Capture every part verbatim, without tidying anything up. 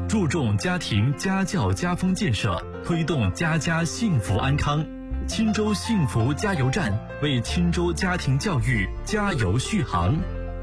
注重家庭家教家风建设，推动家家幸福安康。钦州幸福加油站为钦州家庭教育加油续航。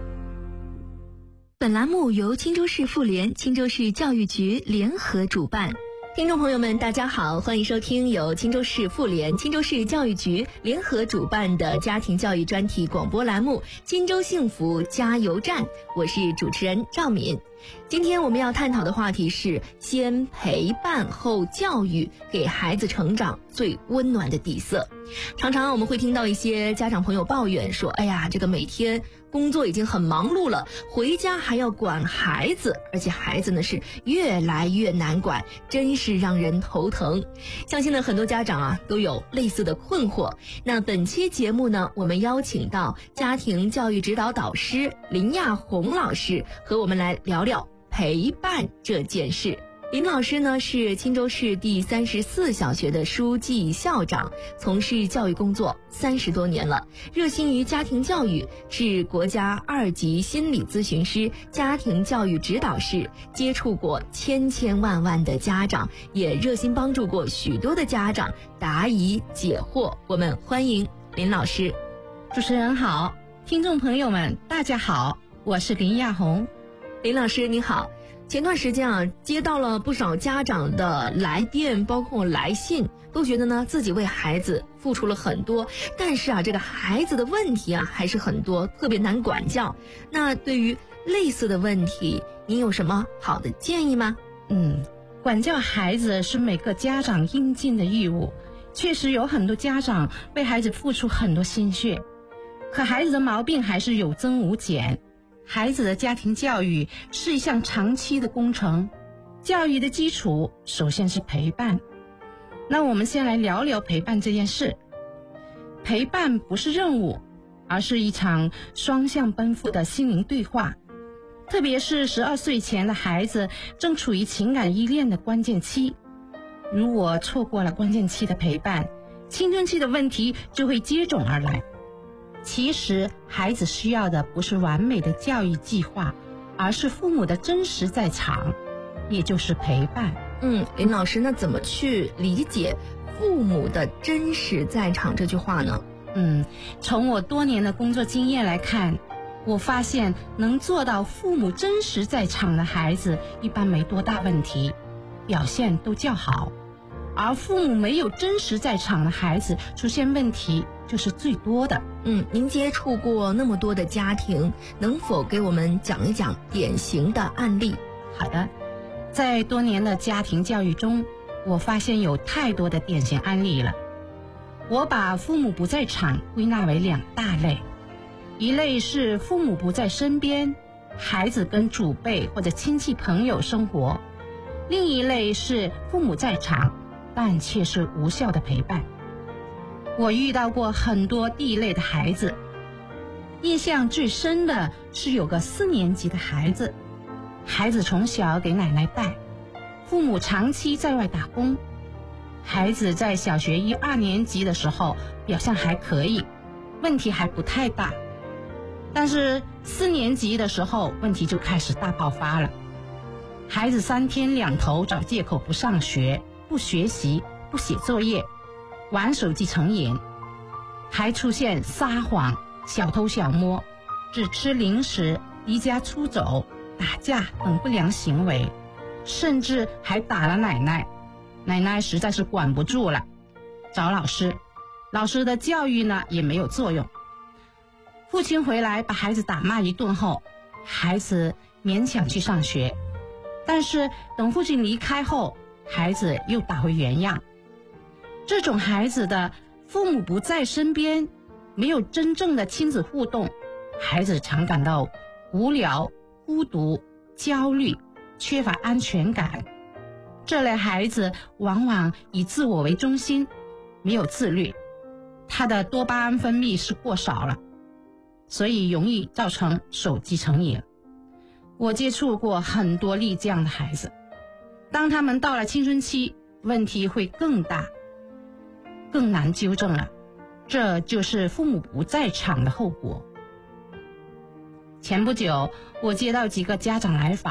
本栏目由钦州市妇联、钦州市教育局联合主办。听众朋友们，大家好，欢迎收听由钦州市妇联、钦州市教育局联合主办的家庭教育专题广播栏目《钦州幸福加油站》，我是主持人赵敏。今天我们要探讨的话题是先陪伴后教育，给孩子成长最温暖的底色。常常我们会听到一些家长朋友抱怨说，哎呀，这个每天工作已经很忙碌了，回家还要管孩子，而且孩子呢是越来越难管，真是让人头疼。相信呢很多家长啊都有类似的困惑。那本期节目呢，我们邀请到家庭教育指导导师林亚红老师和我们来聊聊陪伴这件事。林老师呢是钦州市第三十四小学的书记校长，从事教育工作三十多年了，热心于家庭教育，是国家二级心理咨询师、家庭教育指导师，接触过千千万万的家长，也热心帮助过许多的家长答疑解惑。我们欢迎林老师。 主持人好，听众朋友们大家好，我是林亚红。 林老师你好。前段时间啊，接到了不少家长的来电，包括来信，都觉得呢自己为孩子付出了很多，但是啊，这个孩子的问题啊还是很多，特别难管教。那对于类似的问题，您有什么好的建议吗？ 嗯，管教孩子是每个家长应尽的义务，确实有很多家长为孩子付出很多心血，可孩子的毛病还是有增无减。孩子的家庭教育是一项长期的工程，教育的基础首先是陪伴。那我们先来聊聊陪伴这件事。陪伴不是任务，而是一场双向奔赴的心灵对话。特别是十二岁前的孩子正处于情感依恋的关键期，如果错过了关键期的陪伴，青春期的问题就会接踵而来。其实孩子需要的不是完美的教育计划，而是父母的真实在场，也就是陪伴。 嗯，林老师，那怎么去理解父母的真实在场这句话呢？ 嗯，从我多年的工作经验来看，我发现能做到父母真实在场的孩子一般没多大问题，表现都较好，而父母没有真实在场的孩子出现问题就是最多的。 嗯，您接触过那么多的家庭，能否给我们讲一讲典型的案例？ 好的，在多年的家庭教育中，我发现有太多的典型案例了。我把父母不在场归纳为两大类，一类是父母不在身边，孩子跟祖辈或者亲戚朋友生活；另一类是父母在场，但却是无效的陪伴。我遇到过很多第一类的孩子，印象最深的是有个四年级的孩子，孩子从小给奶奶带，父母长期在外打工。孩子在小学一二年级的时候表现还可以，问题还不太大，但是四年级的时候问题就开始大爆发了。孩子三天两头找借口不上学、不学习、不写作业，玩手机成瘾，还出现撒谎、小偷小摸、只吃零食、离家出走、打架等不良行为，甚至还打了奶奶。奶奶实在是管不住了，找老师，老师的教育呢也没有作用。父亲回来把孩子打骂一顿后，孩子勉强去上学，但是等父亲离开后，孩子又打回原样。这种孩子的父母不在身边，没有真正的亲子互动，孩子常感到无聊、孤独、焦虑，缺乏安全感。这类孩子往往以自我为中心，没有自律，他的多巴胺分泌是过少了，所以容易造成手机成瘾。我接触过很多例这样的孩子，当他们到了青春期，问题会更大，更难纠正了，这就是父母不在场的后果。前不久，我接到几个家长来访，